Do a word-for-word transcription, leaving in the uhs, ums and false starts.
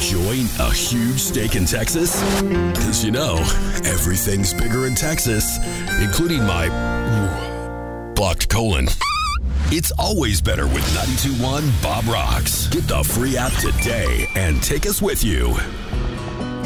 enjoying a huge steak in Texas? Because you know, everything's bigger in Texas, including my blocked colon. It's always better with ninety-two point one Bob Rocks. Get the free app today and take us with you.